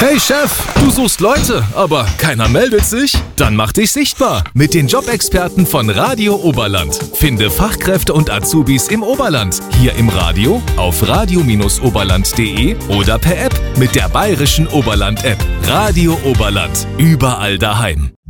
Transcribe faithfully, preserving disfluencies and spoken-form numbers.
Hey Chef, du suchst Leute, aber keiner meldet sich? Dann mach dich sichtbar mit den Jobexperten von Radio Oberland. Finde Fachkräfte und Azubis im Oberland, hier im Radio, auf radio Bindestrich oberland punkt de oder per App mit der bayerischen Oberland-App. Radio Oberland, überall daheim.